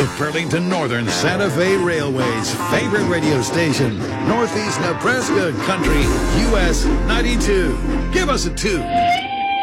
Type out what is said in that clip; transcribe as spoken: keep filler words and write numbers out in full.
of Burlington Northern Santa Fe Railway's favorite radio station, Northeast Nebraska Country, U S ninety-two. Give us a two.